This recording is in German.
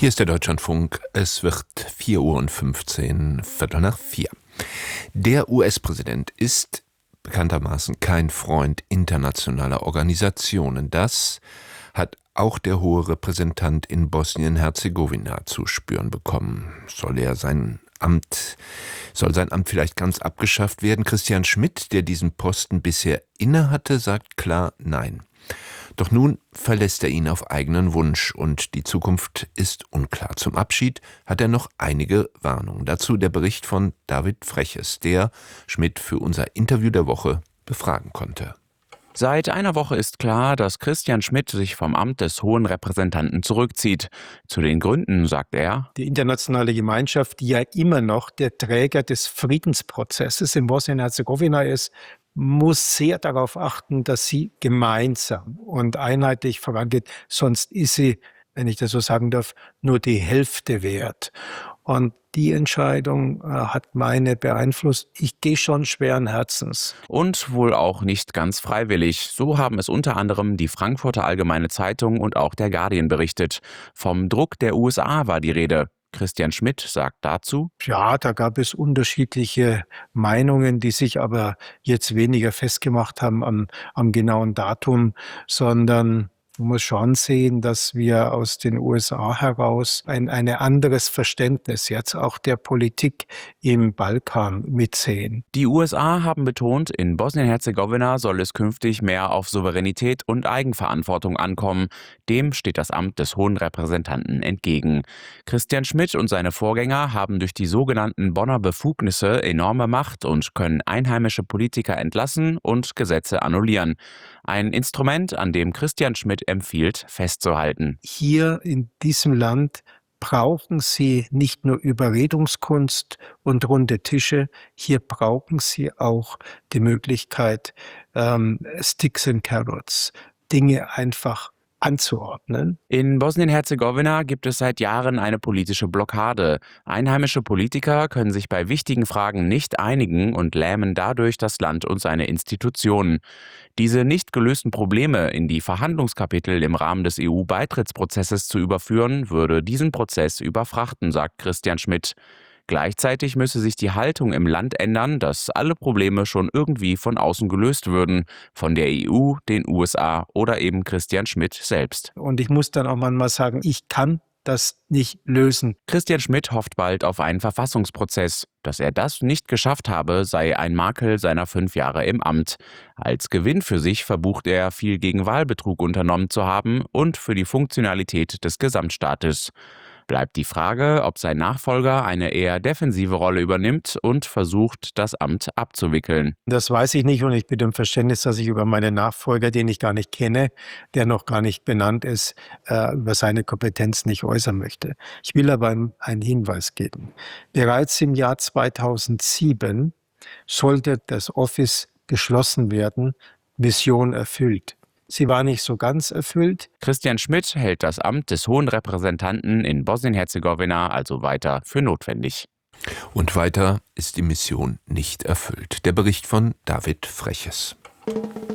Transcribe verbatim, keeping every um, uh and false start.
Hier ist der Deutschlandfunk. Es wird vier Uhr und fünfzehn, Viertel nach vier. Der U S-Präsident ist bekanntermaßen kein Freund internationaler Organisationen. Das hat auch der hohe Repräsentant in Bosnien-Herzegowina zu spüren bekommen. Soll er sein Amt, soll sein Amt vielleicht ganz abgeschafft werden? Christian Schmidt, der diesen Posten bisher innehatte, sagt klar nein. Doch nun verlässt er ihn auf eigenen Wunsch und die Zukunft ist unklar. Zum Abschied hat er noch einige Warnungen. Dazu der Bericht von David Freches, der Schmidt für unser Interview der Woche befragen konnte. Seit einer Woche ist klar, dass Christian Schmidt sich vom Amt des Hohen Repräsentanten zurückzieht. Zu den Gründen sagt er: Die internationale Gemeinschaft, die ja immer noch der Träger des Friedensprozesses in Bosnien-Herzegowina ist, muss sehr darauf achten, dass sie gemeinsam und einheitlich vorangeht. Sonst ist sie, wenn ich das so sagen darf, nur die Hälfte wert. Und die Entscheidung äh, hat meine beeinflusst. Ich gehe schon schweren Herzens. Und wohl auch nicht ganz freiwillig. So haben es unter anderem die Frankfurter Allgemeine Zeitung und auch der Guardian berichtet. Vom Druck der U S A war die Rede. Christian Schmidt sagt dazu: Ja, da gab es unterschiedliche Meinungen, die sich aber jetzt weniger festgemacht haben am, am genauen Datum, sondern man muss schon sehen, dass wir aus den U S A heraus ein, ein anderes Verständnis jetzt auch der Politik im Balkan mitsehen. Die U S A haben betont, in Bosnien-Herzegowina soll es künftig mehr auf Souveränität und Eigenverantwortung ankommen. Dem steht das Amt des Hohen Repräsentanten entgegen. Christian Schmidt und seine Vorgänger haben durch die sogenannten Bonner Befugnisse enorme Macht und können einheimische Politiker entlassen und Gesetze annullieren. Ein Instrument, an dem Christian Schmidt empfiehlt, festzuhalten. Hier in diesem Land brauchen Sie nicht nur Überredungskunst und runde Tische, hier brauchen Sie auch die Möglichkeit, ähm, Sticks and Carrots, Dinge einfach anzuordnen. In Bosnien-Herzegowina gibt es seit Jahren eine politische Blockade. Einheimische Politiker können sich bei wichtigen Fragen nicht einigen und lähmen dadurch das Land und seine Institutionen. Diese nicht gelösten Probleme in die Verhandlungskapitel im Rahmen des E U-Beitrittsprozesses zu überführen, würde diesen Prozess überfrachten, sagt Christian Schmidt. Gleichzeitig müsse sich die Haltung im Land ändern, dass alle Probleme schon irgendwie von außen gelöst würden, von der E U, den U S A oder eben Christian Schmidt selbst. Und ich muss dann auch manchmal sagen, ich kann das nicht lösen. Christian Schmidt hofft bald auf einen Verfassungsprozess. Dass er das nicht geschafft habe, sei ein Makel seiner fünf Jahre im Amt. Als Gewinn für sich verbucht er, viel gegen Wahlbetrug unternommen zu haben und für die Funktionalität des Gesamtstaates. Bleibt die Frage, ob sein Nachfolger eine eher defensive Rolle übernimmt und versucht, das Amt abzuwickeln. Das weiß ich nicht und ich bitte um Verständnis, dass ich über meinen Nachfolger, den ich gar nicht kenne, der noch gar nicht benannt ist, äh, über seine Kompetenz nicht äußern möchte. Ich will aber einen Hinweis geben. Bereits im Jahr zweitausendsieben sollte das Office geschlossen werden, Mission erfüllt. Sie war nicht so ganz erfüllt. Christian Schmidt hält das Amt des Hohen Repräsentanten in Bosnien-Herzegowina also weiter für notwendig. Und weiter ist die Mission nicht erfüllt. Der Bericht von David Freches.